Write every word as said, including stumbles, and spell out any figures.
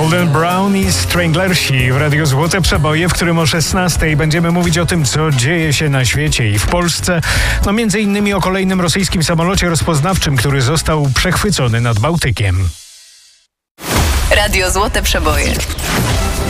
Golden Brown i Stranglersi w Radiu Złote Przeboje, w którym o szesnastej będziemy mówić o tym, co dzieje się na świecie i w Polsce. No między innymi o kolejnym rosyjskim samolocie rozpoznawczym, który został przechwycony nad Bałtykiem. Radio Złote Przeboje.